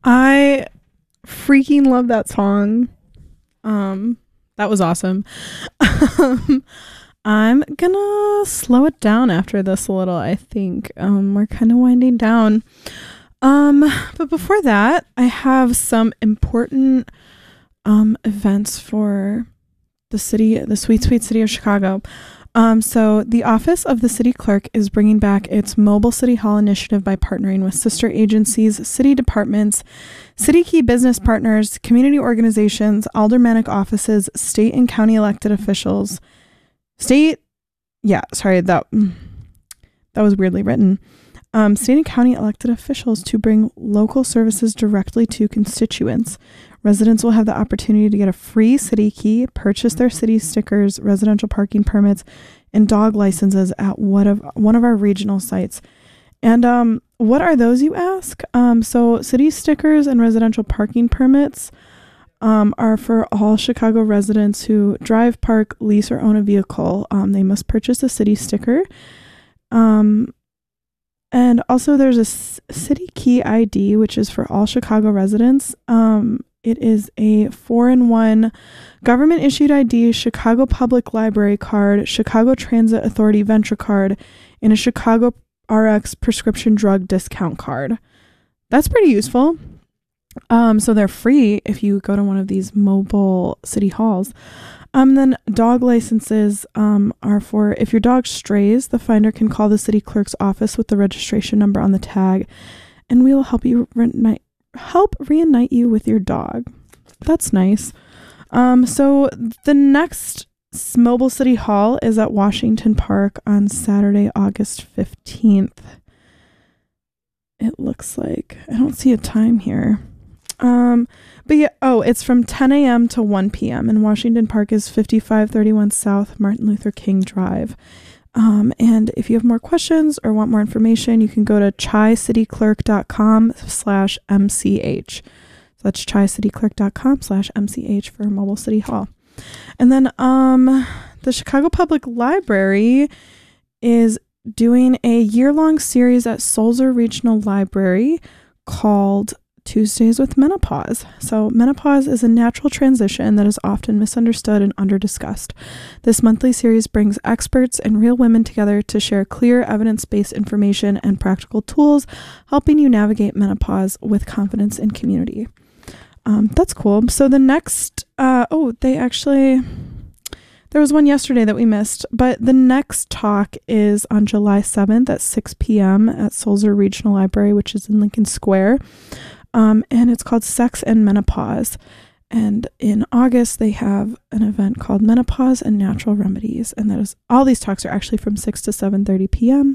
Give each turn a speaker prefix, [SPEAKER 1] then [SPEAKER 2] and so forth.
[SPEAKER 1] I freaking love that song. That was awesome. um, I'm gonna slow it down after this a little, I think. We're kind of winding down. But before that, I have some important events for the sweet, sweet city of Chicago. So the Office of the City Clerk is bringing back its Mobile City Hall initiative by partnering with sister agencies, city departments, city key business partners, community organizations, aldermanic offices, state and county elected officials. That was weirdly written. State and county elected officials to bring local services directly to constituents. Residents will have the opportunity to get a free city key, purchase their city stickers, residential parking permits, and dog licenses at one of our regional sites. And what are those, you ask? So city stickers and residential parking permits are for all Chicago residents who drive, park, lease, or own a vehicle. They must purchase a city sticker. And also there's a city key ID, which is for all Chicago residents. It is a 4-in-1 government issued ID, Chicago Public Library card, Chicago Transit Authority Venture card, and a Chicago RX prescription drug discount card. That's pretty useful. So they're free if you go to one of these mobile city halls. Then dog licenses are for if your dog strays, the finder can call the city clerk's office with the registration number on the tag, and we will help reunite you with your dog. That's nice. So the next mobile city hall is at Washington Park on Saturday, August 15th. It looks like I don't see a time here. But yeah, it's from 10 a.m. to 1 p.m. and Washington Park is 5531 South Martin Luther King Drive. And if you have more questions or want more information, you can go to chicityclerk.com/MCH. So that's chicityclerk.com/MCH for Mobile City Hall. And then, the Chicago Public Library is doing a year-long series at Sulzer Regional Library called Tuesdays with Menopause. So menopause is a natural transition that is often misunderstood and underdiscussed. This monthly series brings experts and real women together to share clear, evidence-based information and practical tools, helping you navigate menopause with confidence and community. That's cool. So the next, there was one yesterday that we missed, but the next talk is on July 7th at 6 p.m. at Sulzer Regional Library, which is in Lincoln Square. And it's called Sex and Menopause. And in August, they have an event called Menopause and Natural Remedies. And all these talks are actually from 6 to 7:30 p.m.